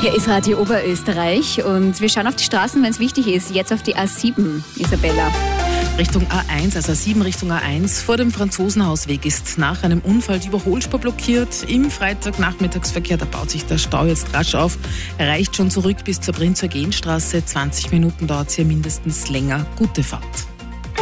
Hier ist Radio Oberösterreich und wir schauen auf die Straßen, wenn es wichtig ist. Jetzt auf die A7, Isabella. Richtung A1, also A7 Richtung A1, vor dem Franzosenhausweg ist nach einem Unfall die Überholspur blockiert. Im Freitagnachmittagsverkehr, da baut sich der Stau jetzt rasch auf. Er reicht schon zurück bis zur Prinz-Eugen-Straße. 20 Minuten dauert es hier mindestens länger. Gute Fahrt.